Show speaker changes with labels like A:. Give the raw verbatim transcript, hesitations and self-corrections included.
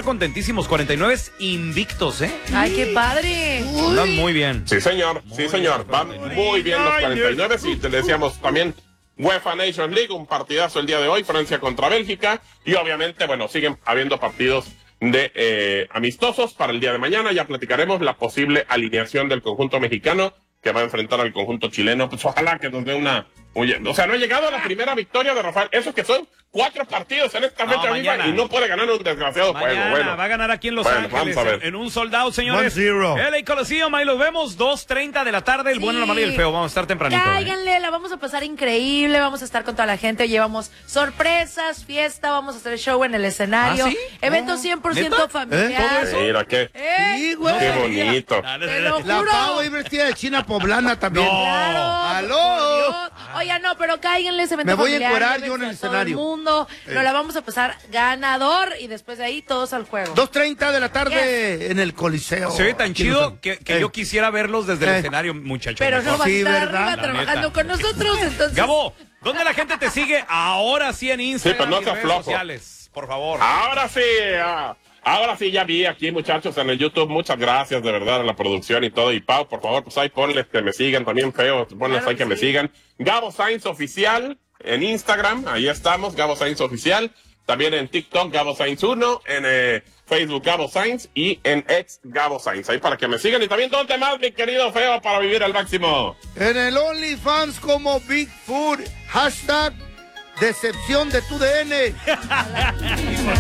A: estar contentísimos. cuarenta y nueve invictos, ¿eh?
B: ¡Ay, qué padre!
A: Andan muy bien.
C: Sí, señor. Sí, señor. Van muy bien los cuarenta y nueve. Y te decíamos también UEFA Nations League, un partidazo el día de hoy, Francia contra Bélgica. Y obviamente, bueno, siguen habiendo partidos de eh, amistosos para el día de mañana. Ya platicaremos la posible alineación del conjunto mexicano que va a enfrentar al conjunto chileno. Pues ojalá que nos dé una... Oye, o sea, no ha llegado a la primera victoria de Rafael. Eso que son cuatro partidos en esta fecha
A: no,
C: misma y no puede ganar un desgraciado
A: mañana
C: juego. Bueno,
A: va a ganar aquí en Los
C: bueno,
A: Ángeles
C: vamos a ver.
A: en, en un soldado, señores.
D: One zero.
A: L A Coliseum, ahí los vemos, dos treinta de la tarde, el
B: Sí.
A: bueno, la mala y el feo. Vamos a estar tempranito.
B: Cáiganle, la vamos a pasar increíble, vamos a estar con toda la gente, llevamos sorpresas, fiesta, vamos a hacer show en el escenario.
A: ¿Ah, sí?
B: Evento cien por ciento
A: ¿neta?
B: familiar.
D: ¿Eh? ¿Todo eso?
C: Mira, qué,
B: ¿Eh?
D: Sí, güey.
C: qué bonito.
B: Te lo
D: La
B: juro.
D: Pau iba vestida de china poblana también.
A: No.
B: Claro.
D: ¡Aló!
B: por Dios. Oiga, no, pero cáiganle ese evento
D: Me voy a
B: familiar,
D: encuerar
B: llévense
D: yo en el
B: a
D: escenario.
B: Todo el mundo,
D: Eh.
B: nos la vamos a pasar ganador y después de ahí todos al juego.
D: dos treinta de la tarde en el Coliseo.
A: Se ve tan
D: Aquí
A: chido
D: nos-
A: que, que
D: Eh.
A: yo quisiera verlos desde el
D: Eh.
A: escenario, muchachos.
B: Pero no
A: mejor.
B: va a
D: Sí,
B: estar
D: ¿verdad?
B: arriba
A: La
B: trabajando
A: neta.
B: con nosotros, entonces.
A: Gabo, ¿dónde la gente te sigue? Ahora sí en Instagram
C: Sí, pero no
A: y
C: seas
A: redes
C: flojo.
A: sociales, por favor.
C: Ahora sí, ah, ahora sí ya vi aquí, muchachos, en el YouTube. Muchas gracias de verdad a la producción y todo. Y Pau, por favor, pues ahí ponles que me sigan también, feo. Ponles
B: Claro
C: ahí
B: que
C: que me
B: sí.
C: sigan. Gabo Sainz Oficial en Instagram, ahí estamos, Gabo Sainz Oficial. También en TikTok, Gabo Sainz uno, en eh, Facebook, Gabo Sainz, y en X, Gabo Sainz. Ahí para que me sigan. Y también, ¿dónde más, mi querido feo, para vivir al máximo?
D: En el OnlyFans como Bigfoot. Hashtag decepción de tu D N.